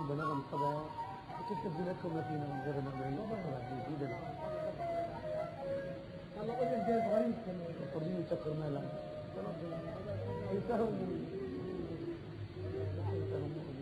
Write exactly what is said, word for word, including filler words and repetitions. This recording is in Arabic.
بنغم الصبا كنت بدينكم ما فينا من غير مقبلين ما بقى جديدا هلا قلت انت غريب كمان فرضين يسكر مالا يسهل